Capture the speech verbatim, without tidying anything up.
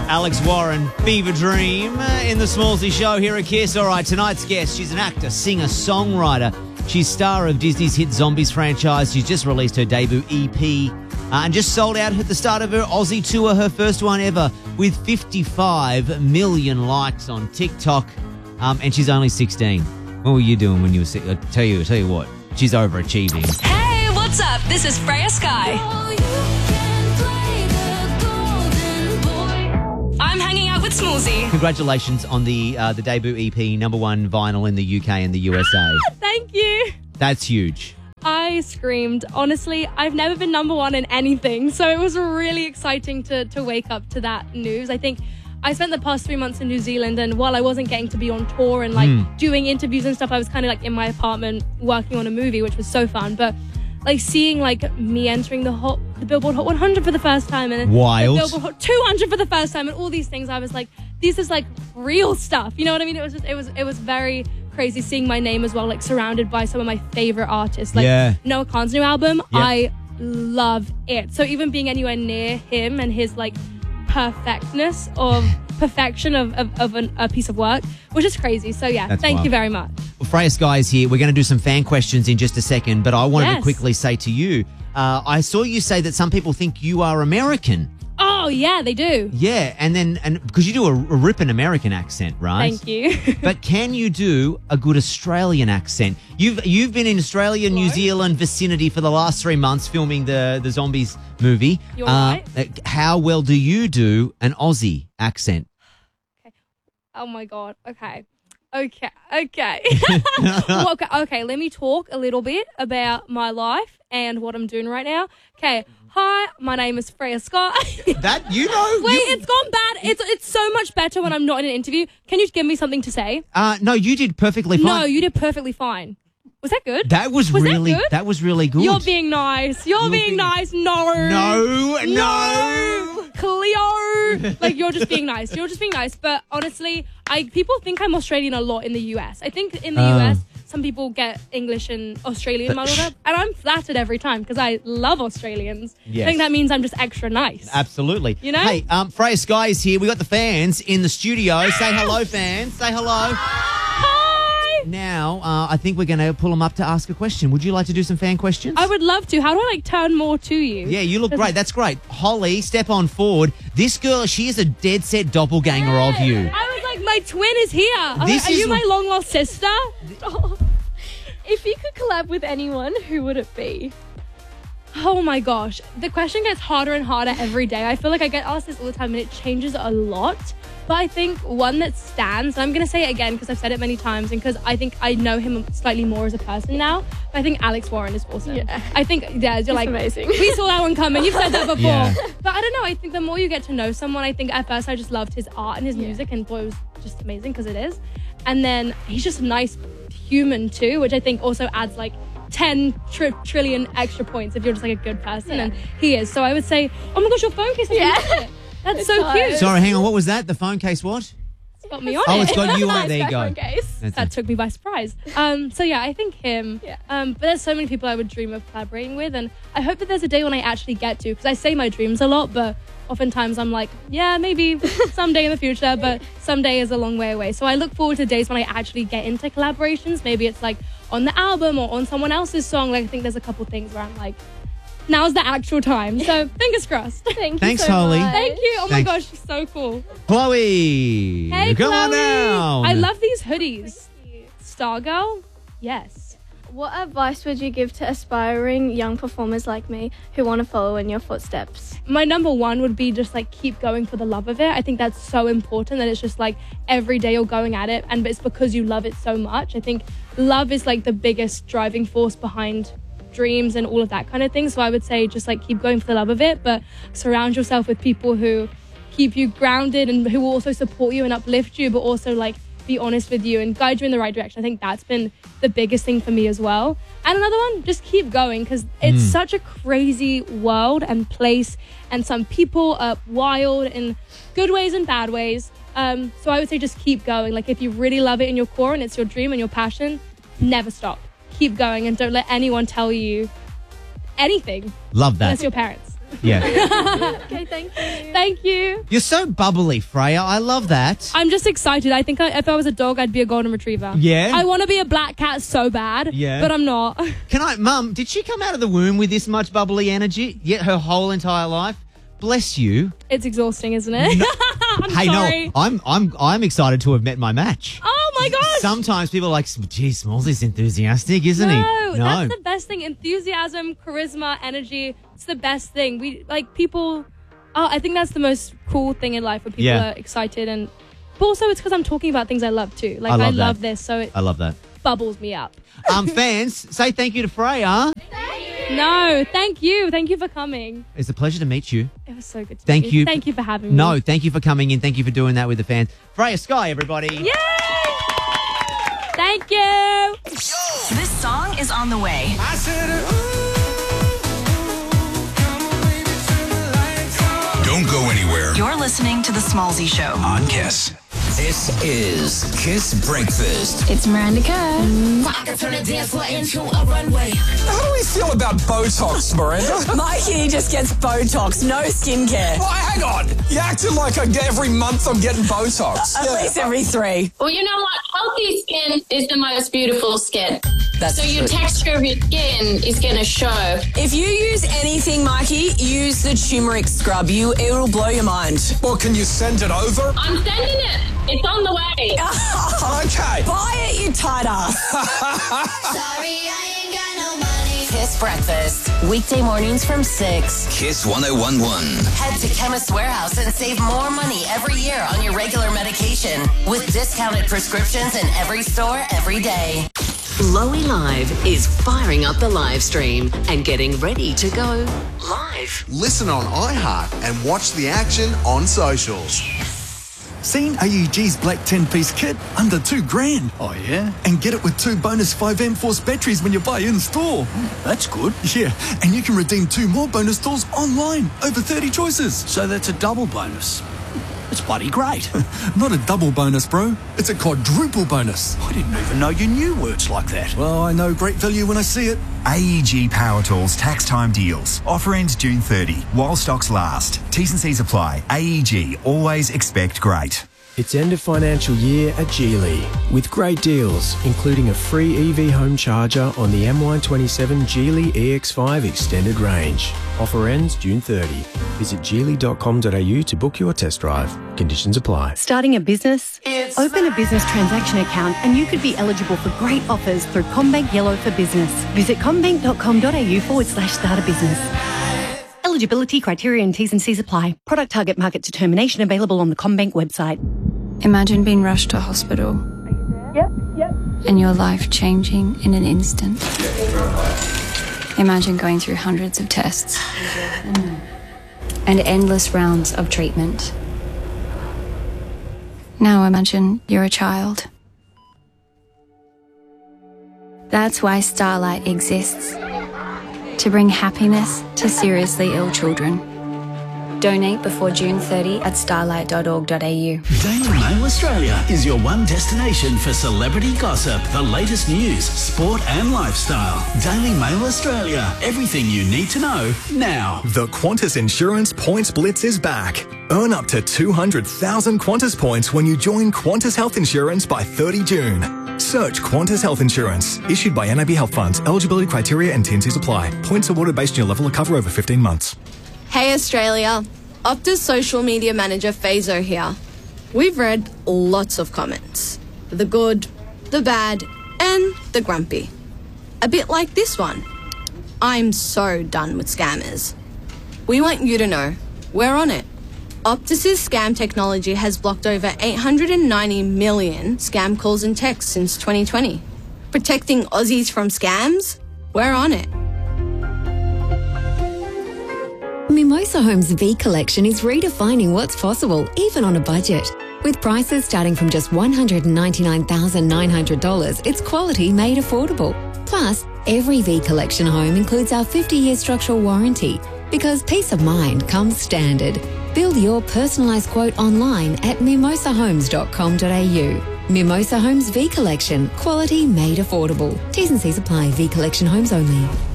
Alex Warren, Fever Dream, in the Smallsy Show here at Kiss. All right, tonight's guest, she's an actor, singer, songwriter. She's star of Disney's hit Zombies franchise. She's just released her debut E P uh, and just sold out at the start of her Aussie tour, her first one ever, with fifty-five million likes on TikTok. Um, and she's only sixteen. What were you doing when you were six? I'll tell you, I'll tell you what, she's overachieving. Hey, what's up? This is Freya Sky. I'm hanging out with Smallsy. Congratulations on the uh, the debut E P, number one vinyl in the U K and the U S A. Thank you. That's huge. I screamed. Honestly, I've never been number one in anything, so it was really exciting to, to wake up to that news. I think I spent the past three months in New Zealand, and while I wasn't getting to be on tour and like mm. doing interviews and stuff, I was kind of like in my apartment working on a movie, which was so fun. But like seeing like me entering the hot, the Billboard Hot one hundred for the first time, and Wild. the Billboard Hot two hundred for the first time, and all these things, I was like, this is like real stuff. You know what I mean? It was just, it was, it was very crazy seeing my name as well, like surrounded by some of my favorite artists. Like yeah. Noah Kahan's new album, yep. I love it. So even being anywhere near him and his like perfectness of perfection of, of, of an, a piece of work was just crazy. So yeah, That's thank wild. you very much. Well, Freya Sky is here. We're going to do some fan questions in just a second, but I wanted Yes. to quickly say to you, uh, I saw you say that some people think you are American. Oh yeah, they do. Yeah, and then and because you do a, a ripping American accent, right? Thank you. But can you do a good Australian accent? You've you've been in Australia, New Hello? Zealand vicinity for the last three months filming the the Zombies movie. You're Uh, right. How well do you do an Aussie accent? Oh my God. Okay. Okay. Okay. Well, okay. Okay. Let me talk a little bit about my life and what I'm doing right now. Okay. Hi, my name is Freya Scott. That you know. Wait, you, it's gone bad. It's it's so much better when I'm not in an interview. Can you give me something to say? Uh, no, you did perfectly fine. No, you did perfectly fine. Was that good? That was, Was that really good? was really good. You're being nice. You're, You're being, being- nice. No. No, no. No. Cleo. Like, you're just being nice. You're just being nice. But honestly, I people think I'm Australian a lot in the U S. I think in the Oh. U S, some people get English and Australian muddled up. And I'm flattered every time because I love Australians. Yes. I think that means I'm just extra nice. Absolutely. You know? Hey, um, Freya Sky is here. We got the fans in the studio. Say hello, fans. Say hello. Hi. Now, uh, I think we're going to pull them up to ask a question. Would you like to do some fan questions? I would love to. How do I, like, turn more to you? Yeah, you look great. That's great. Holly, step on forward. This girl, she is a dead set doppelganger of you. I was like, my twin is here. I was This like, are is you my wh- long lost sister? If you could collab with anyone, who would it be? Oh my gosh. The question gets harder and harder every day. I feel like I get asked this all the time and it changes a lot. But I think one that stands, and I'm going to say it again because I've said it many times and because I think I know him slightly more as a person now, but I think Alex Warren is awesome. Yeah. I think, yeah, you're He's like, amazing. we saw that one coming. You've said that before. Yeah. But I don't know. I think the more you get to know someone, I think at first I just loved his art and his Yeah. music and boy, it was just amazing because it is. And then he's just a nice human too, which I think also adds like ten tri- trillion extra points if you're just like a good person, Yeah. and he is. So I would say, oh my gosh, your phone case is Yeah. on it. That's It's so nice. cute. Sorry, hang on. What was that? The phone case what? It's got me on Oh, it. it's got you on it. Nice There you go. background case. That's That it. took me by surprise. Um, so yeah, I think him. Yeah. Um, but there's so many people I would dream of collaborating with, and I hope that there's a day when I actually get to, because I say my dreams a lot, but oftentimes I'm like, yeah, maybe someday in the future, but someday is a long way away. So I look forward to days when I actually get into collaborations. Maybe it's like on the album or on someone else's song. Like I think there's a couple things where I'm like, now's the actual time. So fingers crossed. Thank you Thanks, so Holly. much. Thank you. Oh Thanks. my gosh, she's so cool. Chloe. Hey, Come on Chloe. down. I love these hoodies. Stargirl? Yes. What advice would you give to aspiring young performers like me who want to follow in your footsteps? My number one would be just like keep going for the love of it. I think that's so important that it's just like every day you're going at it, and it's because you love it so much. I think love is like the biggest driving force behind dreams and all of that kind of thing. So I would say just like keep going for the love of it, but surround yourself with people who keep you grounded and who will also support you and uplift you, but also like be honest with you and guide you in the right direction. I think that's been the biggest thing for me as well. And another one, just keep going, because it's Mm. such a crazy world and place, and some people are wild in good ways and bad ways. Um, so I would say just keep going. Like if you really love it in your core and it's your dream and your passion, never stop. Keep going and don't let anyone tell you anything Love that. unless your parents. Yeah. Okay, thank you. Thank you. You're so bubbly, Freya. I love that. I'm just excited. I think I, if I was a dog, I'd be a golden retriever. Yeah? I want to be a black cat so bad. Yeah. But I'm not. Can I, Mum, did she come out of the womb with this much bubbly energy? Yet her whole entire life? Bless you. It's exhausting, isn't it? No. I'm Hey, sorry. no, I'm I'm I'm excited to have met my match. Oh my gosh. Sometimes people are like, gee, Smallsy's enthusiastic, isn't he? No, that's the best thing. Enthusiasm, charisma, energy. It's the best thing. We like people. Oh, I think that's the most cool thing in life when people Yeah. are excited, and but also it's because I'm talking about things I love too. Like I I love love, that. this, so it I love that. bubbles me up. Um, fans, say thank you to Freya. No, thank you, thank you for coming. It's a pleasure to meet you. It was so good to Thank meet you. Thank you for having me. No, thank you for coming in. Thank you for doing that with the fans. Freya Sky, everybody. Yay! Thank you. This song is on the way. Don't go anywhere. You're listening to The Smallzy Show On Kiss. This is Kiss Breakfast. It's Miranda Kerr. Turn the dance floor into a runway. How do we feel about Botox, Miranda? Mikey just gets Botox, no skincare. Oh, hang on. You acted like I get every month I'm getting Botox. At Yeah. least every three. Well, you know what? Healthy skin is the most beautiful skin. That's so your true. texture of your skin is going to show. If you use anything, Mikey, use the turmeric scrub. You, it'll blow your mind. Well, can you send it over? I'm sending it. It's on the way. Okay. Buy it, you tight ass. Sorry, I ain't got no money. Kiss Breakfast. Weekday mornings from six. Kiss one oh one point one. Head to Chemist Warehouse and save more money every year on your regular medication with discounted prescriptions in every store every day. Lowy Live is firing up the live stream and getting ready to go live. Listen on iHeart and watch the action on socials. Seen A E G's black ten-piece kit? Under two grand. Oh, yeah? And get it with two bonus five amp force batteries when you buy in-store. That's good. Yeah, and you can redeem two more bonus tools online. Over thirty choices. So that's a double bonus. It's bloody great. Not a double bonus, bro. It's a quadruple bonus. I didn't even know you knew words like that. Well, I know great value when I see it. A E G Power Tools tax time deals. Offer ends June thirtieth while stocks last. T's and C's apply. A E G, always expect great. It's end of financial year at Geely with great deals, including a free E V home charger on the M Y twenty-seven Geely E X five extended range. Offer ends June thirtieth. Visit geely dot com dot a u to book your test drive. Conditions apply. Starting a business? It's Open a business transaction account and you could be eligible for great offers through CommBank Yellow for Business. Visit commbank dot com dot a u forward slash start a business. Eligibility criteria and T's and C's apply. Product target market determination available on the CommBank website. Imagine being rushed to hospital. Yep, yep. And your life changing in an instant. Imagine going through hundreds of tests. And endless rounds of treatment. Now imagine you're a child. That's why Starlight exists. To bring happiness to seriously ill children. Donate before June thirtieth at starlight dot org dot a u. Daily Mail Australia is your one destination for celebrity gossip, the latest news, sport and lifestyle. Daily Mail Australia. Everything you need to know now. The Qantas Insurance Points Blitz is back. Earn up to two hundred thousand Qantas points when you join Qantas Health Insurance by thirtieth of June. Search Qantas Health Insurance. Issued by N A B Health Funds. Eligibility criteria and T and C's apply. Points awarded based on your level of cover over fifteen months. Hey Australia, Optus social media manager Fazo here. We've read lots of comments. The good, the bad, and the grumpy. A bit like this one. I'm so done with scammers. We want you to know, we're on it. Optus's scam technology has blocked over eight hundred ninety million scam calls and texts since twenty twenty. Protecting Aussies from scams? We're on it. Mimosa Homes V Collection is redefining what's possible, even on a budget. With prices starting from just one hundred ninety-nine thousand nine hundred dollars, it's quality made affordable. Plus, every V Collection home includes our fifty-year structural warranty, because peace of mind comes standard. Build your personalised quote online at mimosa homes dot com dot a u. Mimosa Homes V Collection, quality made affordable. T's and C's apply. V Collection homes only.